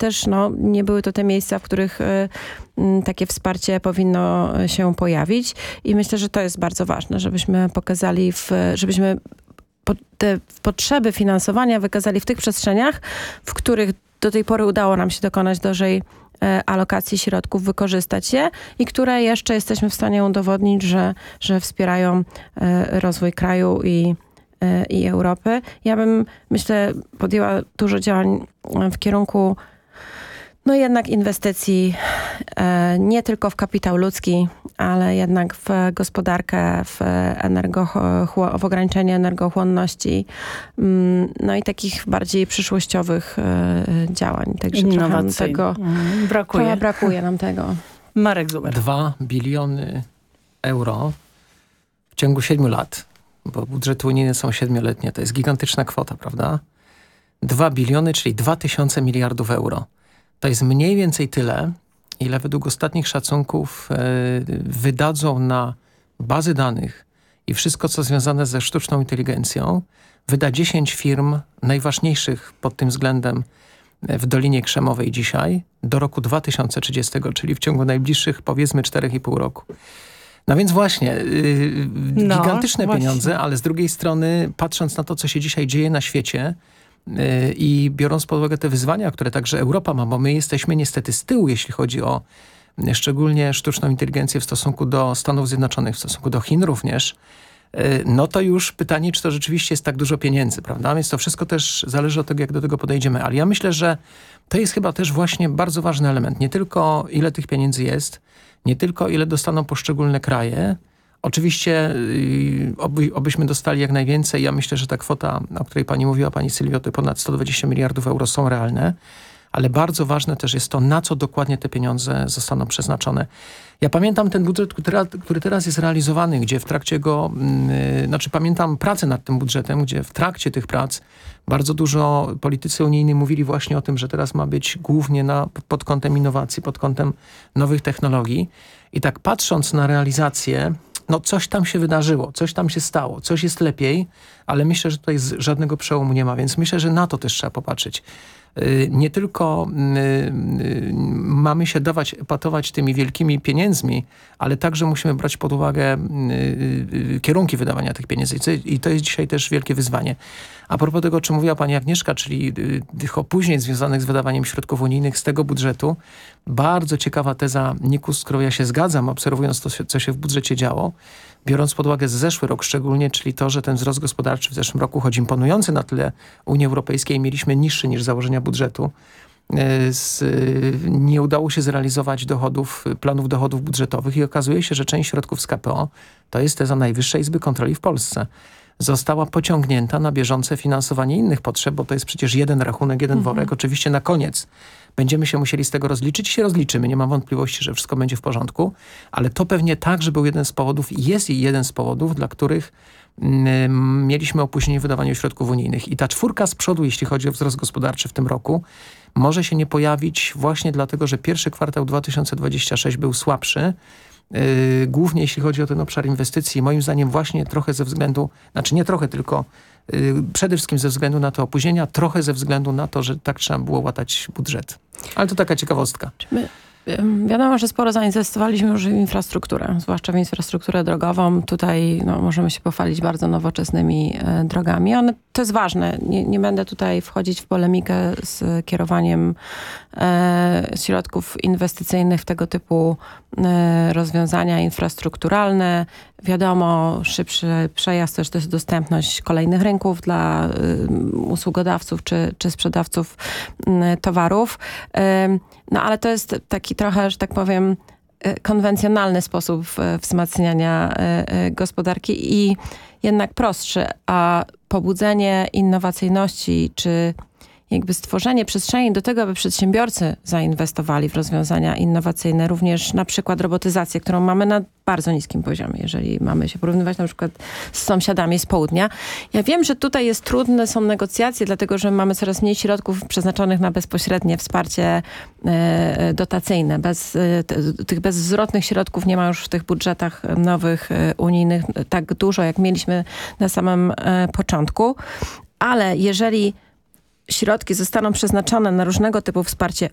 też nie były to te miejsca, w których takie wsparcie powinno się pojawić. I myślę, że to jest bardzo ważne, żebyśmy pokazali, żebyśmy te potrzeby finansowania wykazali w tych przestrzeniach, w których do tej pory udało nam się dokonać dużej alokacji środków, wykorzystać je i które jeszcze jesteśmy w stanie udowodnić, że wspierają rozwój kraju i Europy. Ja bym, myślę, podjęła dużo działań w kierunku jednak inwestycji nie tylko w kapitał ludzki, ale jednak w gospodarkę, w ograniczenie energochłonności, i takich bardziej przyszłościowych działań. Także brakuje nam tego. Marek Zuber. 2 biliony euro w ciągu 7 lat, bo budżety unijne są 7-letnie. To jest gigantyczna kwota, prawda? 2 biliony, czyli 2000 miliardów euro. To jest mniej więcej tyle, ile według ostatnich szacunków wydadzą na bazy danych i wszystko, co związane ze sztuczną inteligencją, wyda 10 firm najważniejszych pod tym względem w Dolinie Krzemowej dzisiaj do roku 2030, czyli w ciągu najbliższych, powiedzmy, 4,5 roku. No więc właśnie, gigantyczne pieniądze, ale z drugiej strony, patrząc na to, co się dzisiaj dzieje na świecie, i biorąc pod uwagę te wyzwania, które także Europa ma, bo my jesteśmy niestety z tyłu, jeśli chodzi o szczególnie sztuczną inteligencję w stosunku do Stanów Zjednoczonych, w stosunku do Chin również, to już pytanie, czy to rzeczywiście jest tak dużo pieniędzy, prawda? Więc to wszystko też zależy od tego, jak do tego podejdziemy. Ale ja myślę, że to jest chyba też właśnie bardzo ważny element. Nie tylko ile tych pieniędzy jest, nie tylko ile dostaną poszczególne kraje. Oczywiście obyśmy dostali jak najwięcej. Ja myślę, że ta kwota, o której pani mówiła, pani Sylwio, to ponad 120 miliardów euro są realne, ale bardzo ważne też jest to, na co dokładnie te pieniądze zostaną przeznaczone. Ja pamiętam ten budżet, który teraz jest realizowany, gdzie w trakcie pamiętam pracę nad tym budżetem, gdzie w trakcie tych prac bardzo dużo politycy unijni mówili właśnie o tym, że teraz ma być głównie pod kątem innowacji, pod kątem nowych technologii. I tak patrząc na realizację, coś tam się wydarzyło, coś tam się stało, coś jest lepiej, ale myślę, że tutaj żadnego przełomu nie ma, więc myślę, że na to też trzeba popatrzeć. Nie tylko mamy się epatować tymi wielkimi pieniędzmi, ale także musimy brać pod uwagę kierunki wydawania tych pieniędzy. I to jest dzisiaj też wielkie wyzwanie. A propos tego, o czym mówiła pani Agnieszka, czyli tych opóźnień związanych z wydawaniem środków unijnych z tego budżetu, bardzo ciekawa teza NIK-u, z którą ja się zgadzam, obserwując to, co się w budżecie działo, biorąc pod uwagę zeszły rok szczególnie, czyli to, że ten wzrost gospodarczy w zeszłym roku, choć imponujący na tle Unii Europejskiej, mieliśmy niższy niż założenia budżetu. Nie udało się zrealizować planów dochodów budżetowych i okazuje się, że część środków z KPO, to jest teza Najwyższej Izby Kontroli w Polsce, została pociągnięta na bieżące finansowanie innych potrzeb, bo to jest przecież jeden rachunek, jeden worek. Oczywiście na koniec będziemy się musieli z tego rozliczyć i się rozliczymy. Nie mam wątpliwości, że wszystko będzie w porządku, ale to pewnie także był jeden z powodów i jest jeden z powodów, dla których mieliśmy opóźnienie w wydawaniu środków unijnych. I ta 4 z przodu, jeśli chodzi o wzrost gospodarczy w tym roku, może się nie pojawić właśnie dlatego, że pierwszy kwartał 2026 był słabszy, głównie jeśli chodzi o ten obszar inwestycji. Moim zdaniem właśnie trochę ze względu, nie trochę, tylko przede wszystkim ze względu na te opóźnienia, trochę ze względu na to, że tak trzeba było łatać budżet. Ale to taka ciekawostka. Wiadomo, że sporo zainwestowaliśmy już w infrastrukturę, zwłaszcza w infrastrukturę drogową. Tutaj możemy się pochwalić bardzo nowoczesnymi drogami. To jest ważne. Nie będę tutaj wchodzić w polemikę z kierowaniem środków inwestycyjnych w tego typu rozwiązania infrastrukturalne. Wiadomo, szybszy przejazd, też dostępność kolejnych rynków dla usługodawców czy sprzedawców towarów. Ale to jest taki trochę, że tak powiem, konwencjonalny sposób wzmacniania gospodarki i jednak prostszy, a pobudzenie innowacyjności czy jakby stworzenie przestrzeni do tego, aby przedsiębiorcy zainwestowali w rozwiązania innowacyjne, również na przykład robotyzację, którą mamy na bardzo niskim poziomie, jeżeli mamy się porównywać na przykład z sąsiadami z południa. Ja wiem, że tutaj trudne są negocjacje, dlatego że mamy coraz mniej środków przeznaczonych na bezpośrednie wsparcie dotacyjne. Tych bezzwrotnych środków nie ma już w tych budżetach nowych unijnych tak dużo, jak mieliśmy na samym początku. Ale jeżeli środki zostaną przeznaczone na różnego typu wsparcie